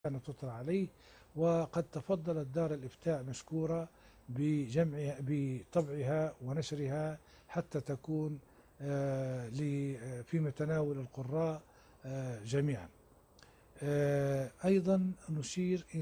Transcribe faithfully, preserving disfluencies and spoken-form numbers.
كانت تطرح عليه. وقد تفضلت دار الإفتاء مشكورة بجمعها بطبعها ونشرها حتى تكون آه، ل- في متناول القراء آه، جميعا. آه، أيضا نشير